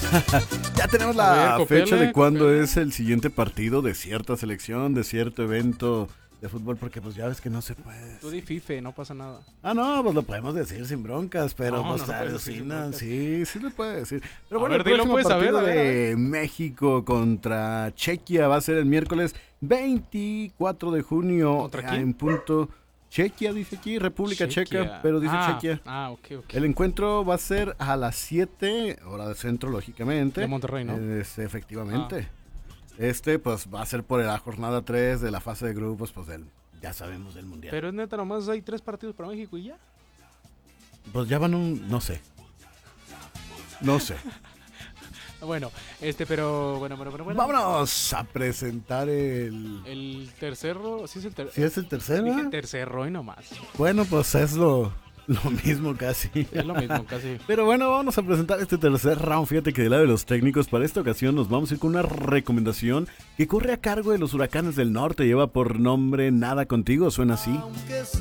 Ya tenemos A la ver, fecha de copele, cuándo copele. es el siguiente partido de cierta selección, de cierto evento de fútbol, porque pues ya ves que no se puede. Tú di FIFA, no pasa nada. Ah, no, pues lo podemos decir sin broncas, pero No, pues no lo puedes decir sin alucinan, broncas. sí, sí lo puede decir. Pero A bueno, ver, el dilo, próximo pues, a ver, partido a ver, a de México contra Chequia va a ser el miércoles 24 de junio ¿Contra quién? en punto. Chequia dice aquí, República Checa, pero dice Chequia. Ok. El encuentro va a ser a las 7, hora de centro, lógicamente. De Monterrey, ¿no? Efectivamente. Pues va a ser por la jornada 3 de la fase de grupos, pues ya sabemos del mundial. Pero es neta, nomás hay 3 partidos para México y ya. Pues ya van no sé. No sé. Bueno, pero bueno. Vámonos a presentar El tercero, sí es el tercero. ¿Sí es el tercero? Dije tercero y nomás. Bueno, pues es lo mismo casi. Es lo mismo, casi. Pero bueno, vamos a presentar este tercer round. Fíjate que del lado de los técnicos, para esta ocasión nos vamos a ir con una recomendación que corre a cargo de los Huracanes del Norte. Lleva por nombre Nada Contigo, suena así.